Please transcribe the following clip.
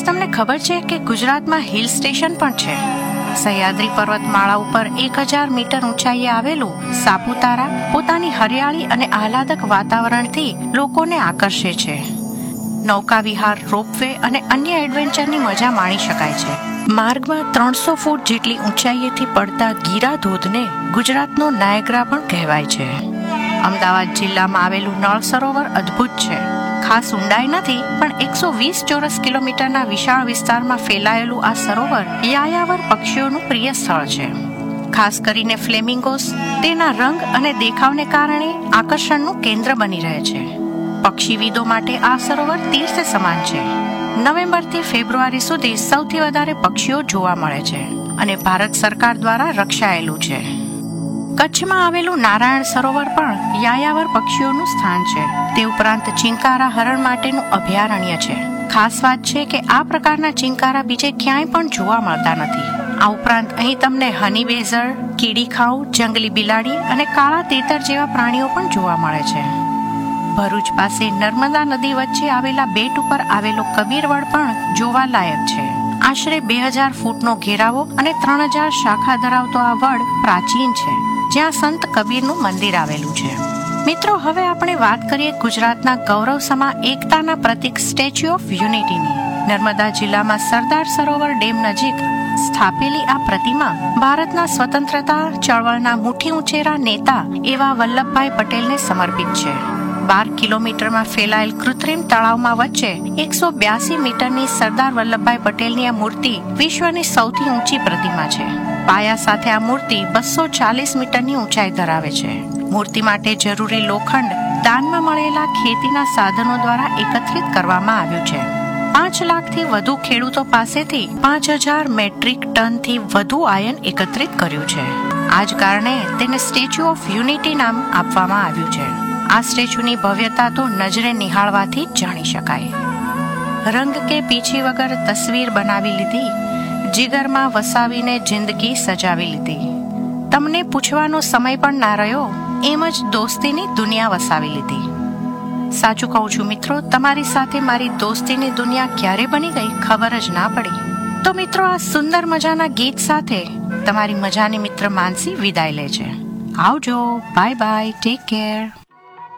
તમને ખબર છે કે ગુજરાતમાં હિલ સ્ટેશન પણ છે? સહ્યાદ્રી પર્વતમાળા ઉપર 1000 મીટર ઊંચાઈએ આવેલું સાપુતારા પોતાની હરિયાળી અને આહલાદક વાતાવરણથી લોકોને આકર્ષે છે. નૌકા વિહાર, રોપવે અને અન્ય એડવેન્ચરની મજા માણી શકાય છે. માર્ગમાં 300 ફૂટ જેટલી ઊંચાઈએથી પડતા ગીરા ધોધને ગુજરાતનો નાયગ્રા પણ કહેવાય છે. અમદાવાદ જિલ્લામાં આવેલું નળ સરોવર અદ્ભુત છે. ખાસ ઊંડાઈ નથી, પણ 120 ચોરસ કિલોમીટરના વિશાળ વિસ્તારમાં ફેલાયેલું આ સરોવર યાયાવર પક્ષીઓનું પ્રિય સ્થળ છે. ખાસ કરીને ફ્લેમિંગોસ તેના રંગ અને દેખાવને કારણે આકર્ષણનું કેન્દ્ર બની રહે છે. પક્ષીવિદો માટે આ સરોવર તીર્થ સમાન છે. નવેમ્બરથી ફેબ્રુઆરી સુધી સૌથી વધારે પક્ષીઓ જોવા મળે છે અને ભારત સરકાર દ્વારા રક્ષાયેલું છે. કચ્છમાં આવેલું નારાયણ સરોવર પણ યાયાવર પક્ષીઓનું સ્થાન છે. તે ઉપરાંત ચિંકારા હરણ માટેનું અભયારણ્ય છે. ખાસ વાત છે કે આ પ્રકારના ચિંકારા બીજે ક્યાંય પણ જોવા મળતા નથી. આ ઉપરાંત અહીં તમને હની બેઝર, કીડીખાઉ, જંગલી બિલાડી અને કાળા તેતર જેવા પ્રાણીઓ પણ જોવા મળે છે. ભરૂચ પાસે નર્મદા નદી વચ્ચે આવેલા બેટ ઉપર આવેલો કબીરવડ પણ જોવાલાયક છે. આશરે 2000 ફૂટનો ઘેરાવો અને 3000 શાખા ધરાવતો આ વડ પ્રાચીન છે, જ્યાં સંત કબીરનું મંદિર આવેલું છે. મિત્રો, હવે આપણે વાત કરીએ ગુજરાતના ગૌરવસમા એકતાના પ્રતીક સ્ટેચ્યુ ઓફ યુનિટીની. નર્મદા જિલ્લામાં સરદાર સરોવર ડેમ નજીક સ્થાપેલી આ પ્રતિમા ભારતના સ્વતંત્રતા ચળવળના મુઠ્ઠી ઉંચેરા નેતા એવા વલ્લભભાઈ પટેલને સમર્પિત છે. 12 કિલોમીટરમાં ફેલાયેલ કૃત્રિમ તળાવમાં વચ્ચે 182 મીટરની સરદાર વલ્લભભાઈ પટેલની આ મૂર્તિ વિશ્વની સૌથી ઊંચી પ્રતિમા છે. પાયા સાથે આ મૂર્તિ 240 મીટરની ઊંચાઈ ધરાવે છે. મૂર્તિ માટે જરૂરી લોખંડ દાનમાં મળેલા ખેતીના સાધનો દ્વારા એકત્રિત કરવામાં આવ્યું છે. 5 લાખથી વધુ ખેડૂતો પાસેથી 5000 મેટ્રિક ટનથી વધુ આયન એકત્રિત કર્યું છે. આ જ કારણે તેને સ્ટેચ્યુ ઓફ યુનિટી નામ આપવામાં આવ્યું છે. આ સ્ટેચ્યુની ભવ્યતા તો નજરે નિહાળવાથી જ જાણી શકાય. રંગ કે પીછી વગર તસવીર બનાવી લીધી, જીગરમાં વસાવીને જિંદગી સજાવી લીધી. તમને પૂછવાનો સમય પણ ના રહ્યો, એમ જ દોસ્તીની દુનિયા વસાવી લીધી. સાચું કહું છું મિત્રો, તમારી સાથે મારી દોસ્તીની દુનિયા ક્યારે બની ગઈ ખબર જ ના પડી. તો મિત્રો, આ સુંદર મજાના ગીત સાથે તમારી મજાની મિત્ર માનસી વિદાય લે છે. આવજો, બાય બાય, ટેક કેર.